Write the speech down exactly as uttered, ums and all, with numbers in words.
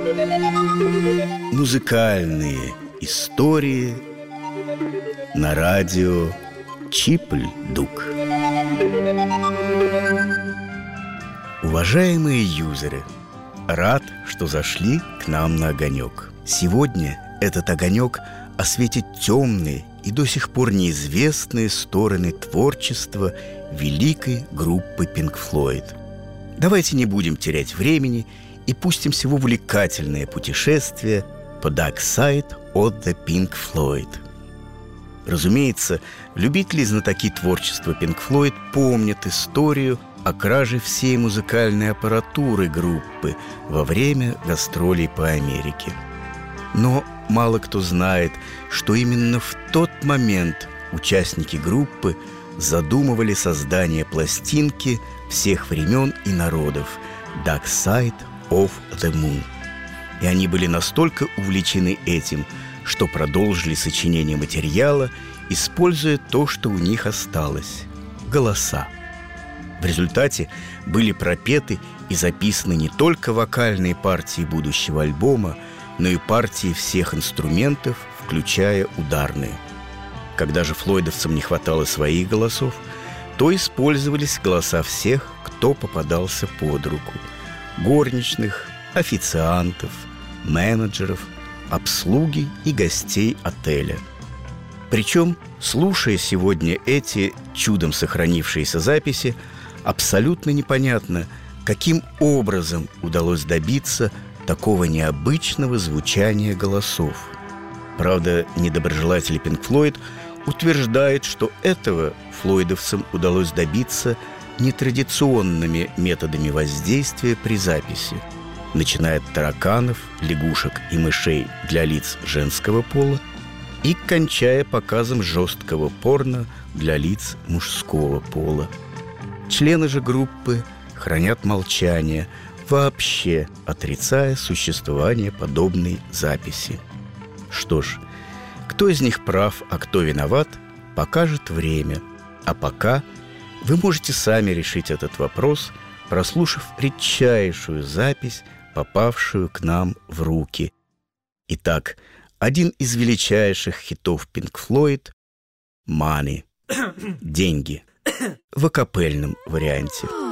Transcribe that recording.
Музыкальные истории на радио Чипль-Дук. Уважаемые юзеры, рад, что зашли к нам на огонек. Сегодня этот огонек осветит темные и до сих пор неизвестные стороны творчества великой группы Pink Floyd. Давайте не будем терять времени и пустимся в увлекательное путешествие по Dark Side of the Pink Floyd. Разумеется, любители и знатоки творчества Pink Floyd помнят историю о краже всей музыкальной аппаратуры группы во время гастролей по Америке. Но мало кто знает, что именно в тот момент участники группы задумывали создание пластинки всех времен и народов Dark Side of the Moon. И они были настолько увлечены этим, что продолжили сочинение материала, используя то, что у них осталось – голоса. В результате были пропеты и записаны не только вокальные партии будущего альбома, но и партии всех инструментов, включая ударные. Когда же флойдовцам не хватало своих голосов, то использовались голоса всех, кто попадался под руку – горничных, официантов, менеджеров, обслуги и гостей отеля. Причем, слушая сегодня эти чудом сохранившиеся записи, абсолютно непонятно, каким образом удалось добиться такого необычного звучания голосов. Правда, недоброжелатели Pink Floyd утверждают, что этого флойдовцам удалось добиться нетрадиционными методами воздействия при записи, начиная от тараканов, лягушек и мышей для лиц женского пола и кончая показом жесткого порно для лиц мужского пола. Члены же группы хранят молчание, вообще отрицая существование подобной записи. Что ж, кто из них прав, а кто виноват, покажет время. А пока вы можете сами решить этот вопрос, прослушав редчайшую запись, попавшую к нам в руки. Итак, один из величайших хитов Pink Floyd – «Money» – «Деньги» в акапельном варианте.